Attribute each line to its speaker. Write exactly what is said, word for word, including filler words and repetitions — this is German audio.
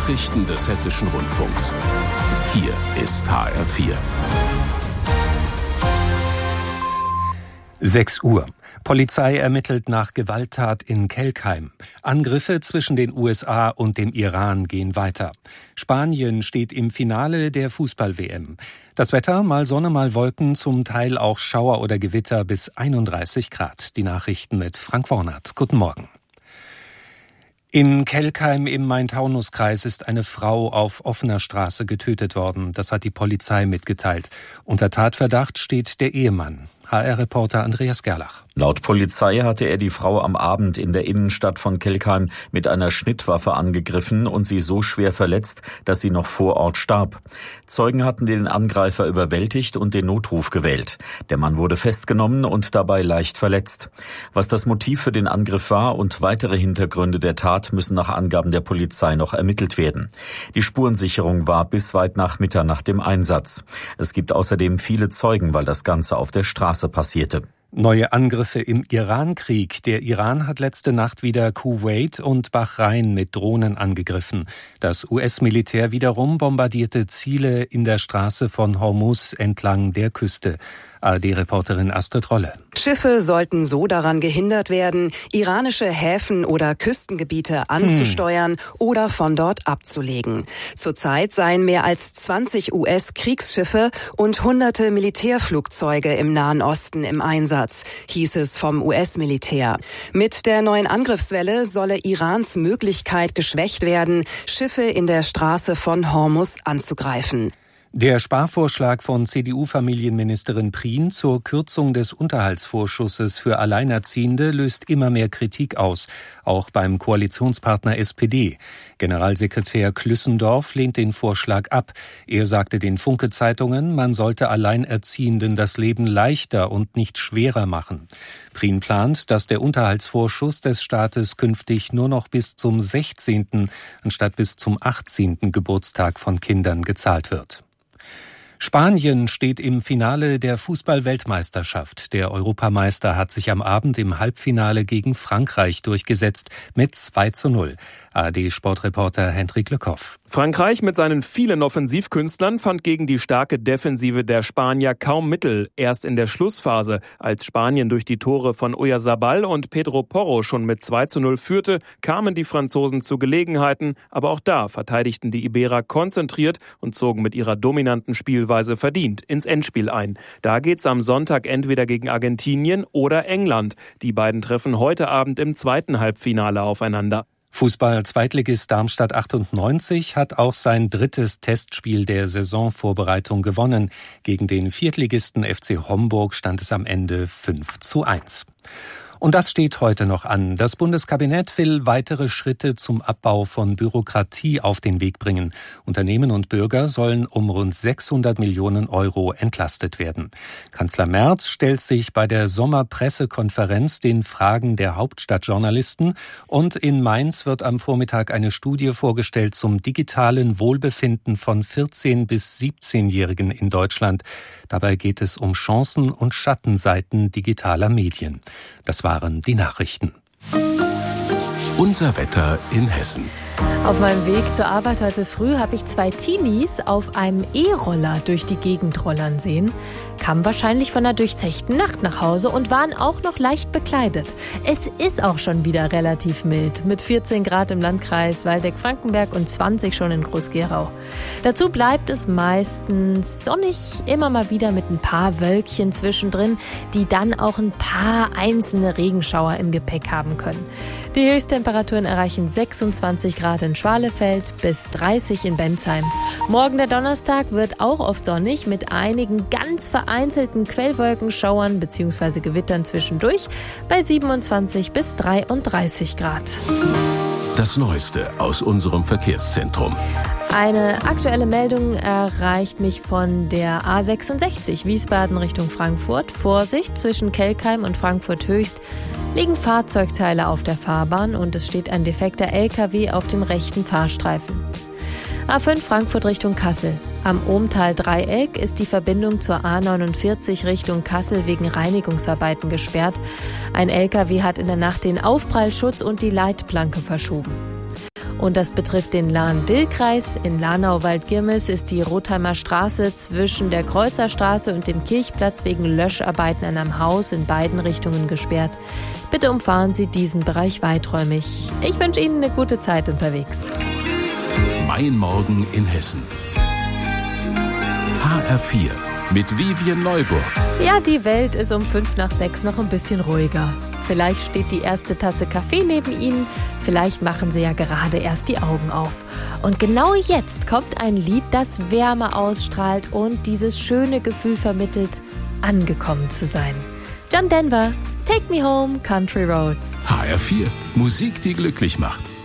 Speaker 1: Nachrichten des Hessischen Rundfunks. Hier ist H R vier.
Speaker 2: sechs Uhr. Polizei ermittelt nach Gewalttat in Kelkheim. Angriffe zwischen den U S A und dem Iran gehen weiter. Spanien steht im Finale der Fußball-W M. Das Wetter, mal Sonne, mal Wolken, zum Teil auch Schauer oder Gewitter bis einunddreißig Grad. Die Nachrichten mit Frank Wornert. Guten Morgen. In Kelkheim im Main-Taunus-Kreis ist eine Frau auf offener Straße getötet worden. Das hat die Polizei mitgeteilt. Unter Tatverdacht steht der Ehemann. H R-Reporter Andreas Gerlach.
Speaker 3: Laut Polizei hatte er die Frau am Abend in der Innenstadt von Kelkheim mit einer Schnittwaffe angegriffen und sie so schwer verletzt, dass sie noch vor Ort starb. Zeugen hatten den Angreifer überwältigt und den Notruf gewählt. Der Mann wurde festgenommen und dabei leicht verletzt. Was das Motiv für den Angriff war und weitere Hintergründe der Tat müssen nach Angaben der Polizei noch ermittelt werden. Die Spurensicherung war bis weit nach Mitternacht im Einsatz. Es gibt außerdem viele Zeugen, weil das Ganze auf der Straße passierte.
Speaker 2: Neue Angriffe im Iran-Krieg. Der Iran hat letzte Nacht wieder Kuwait und Bahrain mit Drohnen angegriffen. Das U S-Militär wiederum bombardierte Ziele in der Straße von Hormuz entlang der Küste. A R D-Reporterin Astrid Rolle.
Speaker 4: Schiffe sollten so daran gehindert werden, iranische Häfen oder Küstengebiete anzusteuern hm. oder von dort abzulegen. Zurzeit seien mehr als zwanzig U S-Kriegsschiffe und hunderte Militärflugzeuge im Nahen Osten im Einsatz, hieß es vom U S-Militär. Mit der neuen Angriffswelle solle Irans Möglichkeit geschwächt werden, Schiffe in der Straße von Hormuz anzugreifen.
Speaker 2: Der Sparvorschlag von C D U-Familienministerin Prien zur Kürzung des Unterhaltsvorschusses für Alleinerziehende löst immer mehr Kritik aus, auch beim Koalitionspartner S P D. Generalsekretär Klüssendorf lehnt den Vorschlag ab. Er sagte den Funke-Zeitungen, man sollte Alleinerziehenden das Leben leichter und nicht schwerer machen. Prien plant, dass der Unterhaltsvorschuss des Staates künftig nur noch bis zum sechzehnten anstatt bis zum achtzehnten Geburtstag von Kindern gezahlt wird. Spanien steht im Finale der Fußball-Weltmeisterschaft. Der Europameister hat sich am Abend im Halbfinale gegen Frankreich durchgesetzt mit zwei zu null. A R D-Sportreporter Hendrik Lekoff.
Speaker 5: Frankreich mit seinen vielen Offensivkünstlern fand gegen die starke Defensive der Spanier kaum Mittel. Erst in der Schlussphase, als Spanien durch die Tore von Oyarzabal und Pedro Porro schon mit zwei zu null führte, kamen die Franzosen zu Gelegenheiten. Aber auch da verteidigten die Iberer konzentriert und zogen mit ihrer dominanten Spielweise verdient ins Endspiel ein. Da geht's am Sonntag entweder gegen Argentinien oder England. Die beiden treffen heute Abend im zweiten Halbfinale aufeinander.
Speaker 2: Fußball-Zweitligist Darmstadt achtundneunzig hat auch sein drittes Testspiel der Saisonvorbereitung gewonnen. Gegen den Viertligisten F C Homburg stand es am Ende fünf zu eins. Und das steht heute noch an. Das Bundeskabinett will weitere Schritte zum Abbau von Bürokratie auf den Weg bringen. Unternehmen und Bürger sollen um rund sechshundert Millionen Euro entlastet werden. Kanzler Merz stellt sich bei der Sommerpressekonferenz den Fragen der Hauptstadtjournalisten und in Mainz wird am Vormittag eine Studie vorgestellt zum digitalen Wohlbefinden von vierzehn- bis siebzehnjährigen in Deutschland. Dabei geht es um Chancen und Schattenseiten digitaler Medien. Das waren die Nachrichten.
Speaker 1: Unser Wetter in Hessen.
Speaker 6: Auf meinem Weg zur Arbeit heute früh habe ich zwei Teenies auf einem E-Roller durch die Gegend rollern sehen. Kamen wahrscheinlich von einer durchzechten Nacht nach Hause und waren auch noch leicht bekleidet. Es ist auch schon wieder relativ mild, mit vierzehn Grad im Landkreis Waldeck-Frankenberg und zwanzig schon in Groß-Gerau. Dazu bleibt es meistens sonnig, immer mal wieder mit ein paar Wölkchen zwischendrin, die dann auch ein paar einzelne Regenschauer im Gepäck haben können. Die Höchsttemperaturen erreichen sechsundzwanzig Grad in Schwalefeld bis dreißig in Bensheim. Morgen der Donnerstag wird auch oft sonnig mit einigen ganz vereinzelten Quellwolkenschauern bzw. Gewittern zwischendurch bei siebenundzwanzig bis dreiunddreißig Grad.
Speaker 1: Das Neueste aus unserem Verkehrszentrum.
Speaker 6: Eine aktuelle Meldung erreicht mich von der A sechsundsechzig Wiesbaden Richtung Frankfurt. Vorsicht, zwischen Kelkheim und Frankfurt Höchst liegen Fahrzeugteile auf der Fahrbahn und es steht ein defekter L K W auf dem rechten Fahrstreifen. A fünf Frankfurt Richtung Kassel. Am Ohmtal-Dreieck ist die Verbindung zur A neunundvierzig Richtung Kassel wegen Reinigungsarbeiten gesperrt. Ein L K W hat in der Nacht den Aufprallschutz und die Leitplanke verschoben. Und das betrifft den Lahn-Dill-Kreis. In Lahnau-Waldgirmes ist die Rotheimer Straße zwischen der Kreuzerstraße und dem Kirchplatz wegen Löscharbeiten an einem Haus in beiden Richtungen gesperrt. Bitte umfahren Sie diesen Bereich weiträumig. Ich wünsche Ihnen eine gute Zeit unterwegs.
Speaker 1: Mein Morgen in Hessen. H R vier mit Vivien Neuburg.
Speaker 6: Ja, die Welt ist um fünf nach sechs noch ein bisschen ruhiger. Vielleicht steht die erste Tasse Kaffee neben Ihnen, vielleicht machen Sie ja gerade erst die Augen auf. Und genau jetzt kommt ein Lied, das Wärme ausstrahlt und dieses schöne Gefühl vermittelt, angekommen zu sein. John Denver, Take Me Home, Country Roads.
Speaker 1: H R vier, Musik, die glücklich macht.